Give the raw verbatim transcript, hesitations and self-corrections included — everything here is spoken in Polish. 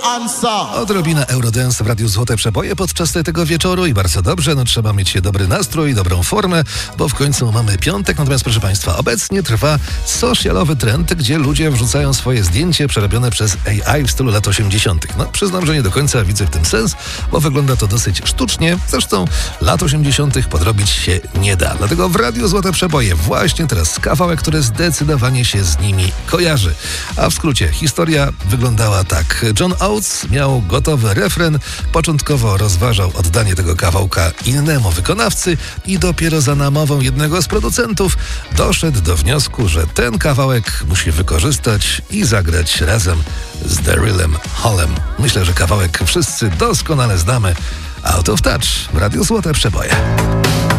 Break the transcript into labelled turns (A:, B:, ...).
A: answer.
B: Odrobina Eurodance w Radiu Złote Przeboje podczas tego wieczoru i bardzo dobrze, no trzeba mieć dobry nastrój, dobrą formę, bo w końcu mamy piątek, natomiast proszę Państwa, obecnie trwa socialowy trend, gdzie ludzie wrzucają swoje zdjęcie przerobione przez A I w stylu lat osiemdziesiątych. No przyznam, że nie do końca widzę w tym sens, bo wygląda to dosyć sztucznie, zresztą lat osiemdziesiątych podrobić się nie da. Dlatego w Radiu Złote Przeboje właśnie teraz kawałek, który zdecydowanie się z nimi kojarzy. A w skrócie, historia wyglądała tak. John Oates miał gotowy refren, początkowo rozważał oddanie tego kawałka innemu wykonawcy i dopiero za namową jednego z producentów doszedł do wniosku, że ten kawałek musi wykorzystać i zagrać razem z Darylem Hallem. Myślę, że kawałek wszyscy doskonale znamy. Out of Touch w Radiu Złote Przeboje.